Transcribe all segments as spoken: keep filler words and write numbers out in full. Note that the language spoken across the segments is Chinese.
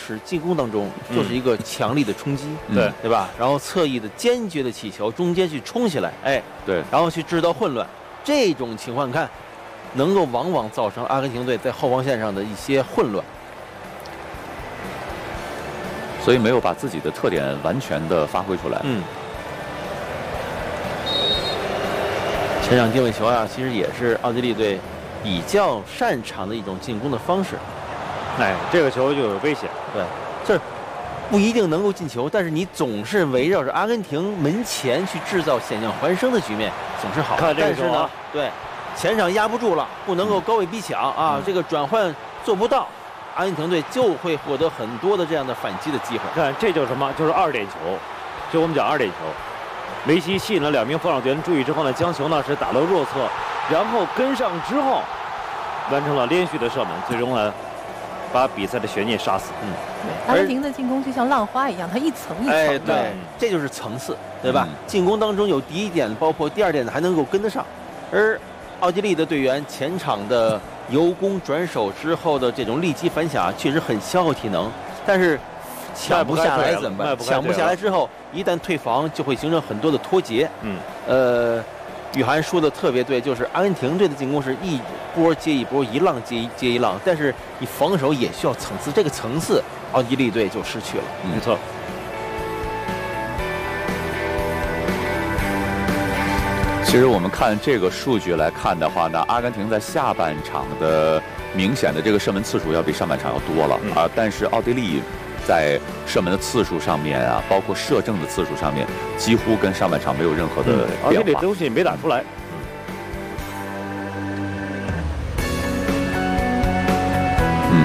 时进攻当中就是一个强力的冲击， 对、 嗯、对吧？然后侧翼的坚决的起球，中间去冲起来，哎， 对， 然后去制造混乱。这种情况看，能够往往造成阿根廷队在后防线上的一些混乱。 所以没有把自己的特点完全的发挥出来。 嗯。前场定位球啊，其实也是奥地利队比较擅长的一种进攻的方式。 哎，这个球就有危险。 对，这不一定能够进球，但是你总是围绕着阿根廷门前去制造险象环生的局面，总是好。 看这个球啊， 但是呢，对，前场压不住了，不能够高位逼抢啊，嗯、这个转换做不到。阿根廷队就会获得很多的这样的反击的机会。 看，这就是什么？就是二点球，就我们讲二点球。梅西吸引了两名防守队员注意之后呢，将球呢是打到弱侧，然后跟上之后，完成了连续的射门，最终呢把比赛的悬念杀死。 嗯，对，阿根廷的进攻就像浪花一样，它一层一层的。 哎，对，这就是层次，对吧？嗯、进攻当中有第一点，包括第二点的还能够跟得上，而奥地利的队员前场的由攻转守之后的这种立即反抢，确实很消耗体能，但是抢不下来怎么办？抢不下来之后，一旦退防，就会形成很多的脱节。 嗯， 呃，雨涵说的特别对，就是阿根廷队的进攻是一波接一波，一浪接一接一浪，但是你防守也需要层次，这个层次奥地利队就失去了。 嗯、没错。 其实我们看这个数据来看的话呢，阿根廷在下半场的明显的这个射门次数要比上半场要多了、嗯、啊，但是奥地利在射门的次数上面啊，包括射正的次数上面，几乎跟上半场没有任何的变化。 奥地利东西没打出来。 嗯。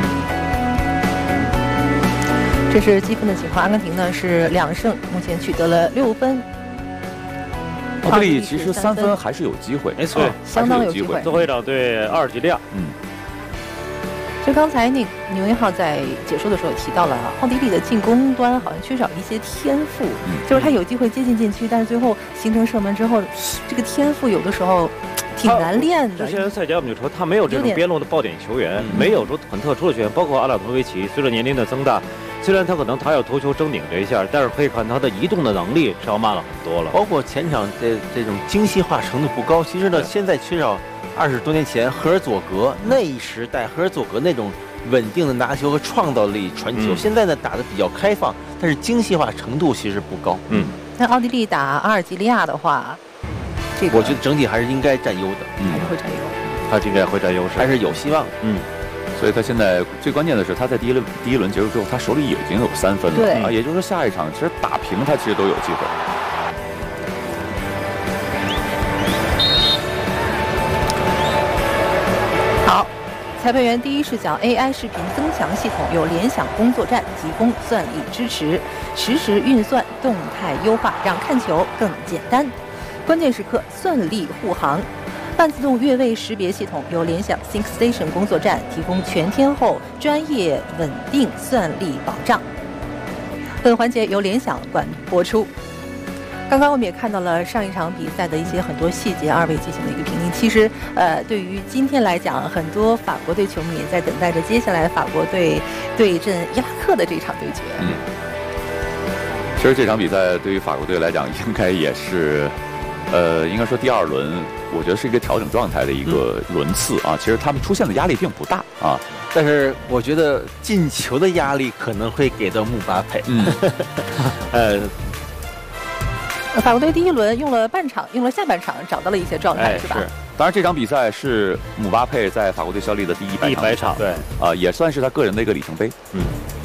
这是积分的情况，阿根廷呢是两胜，目前取得了六分。 奥地利其实三分还是有机会， 没错， 相当有机会。 最后一场对阿尔及利亚， 嗯。 就刚才那牛一号在解说的时候提到了，奥地利的进攻端好像缺少一些天赋， 嗯、 就是他有机会接近禁区，但是最后形成射门之后，这个天赋有的时候挺难练的。 之前赛季我们就说他没有这种边路的爆点球员，嗯、没有说很特殊的球员，包括阿拉托维奇，随着年龄的增大。虽然他可能他要头球争顶这一下，但是可以看他的移动的能力是要慢了很多了。 包括前场的这种精细化程度不高。其实呢，现在缺少二十多年前赫尔佐格那一时代，赫尔佐格那种稳定的拿球和创造力传球。嗯、现在呢打得比较开放，但是精细化程度其实不高。 嗯， 那奥地利打阿尔及利亚的话，这个我觉得整体还是应该占优的， 嗯、还是会占优。 他应该会占优势， 还是有希望的。 嗯。 所以他现在最关键的是，他在第一轮第一轮结束之后，他手里已经有三分了。 对啊，也就是说下一场其实打平他其实都有机会。 好，裁判员第一视角 A I 视频增强系统由联想工作站提供算力支持，实时运算，动态优化，让看球更简单。关键时刻算力护航。半自动越位识别系统由联想 ThinkStation 工作站提供全天候专业稳定算力保障。本环节由联想馆播出。刚刚我们也看到了上一场比赛的一些很多细节，二位进行了一个评定。其实，呃，对于今天来讲，很多法国队球迷也在等待着接下来法国队对阵伊拉克的这场对决。 嗯，其实这场比赛对于法国队来讲，应该也是。呃，应该说第二轮，我觉得是一个调整状态的一个轮次啊。其实他们出现的压力并不大啊， 但是我觉得进球的压力可能会给到姆巴佩。 嗯， 呃， 法国队第一轮用了半场，用了下半场找到了一些状态， 哎、 是吧？ 是。 当然，这场比赛是姆巴佩在法国队效力的第一百场， 第一百场，对， 啊、呃，也算是他个人的一个里程碑。 嗯。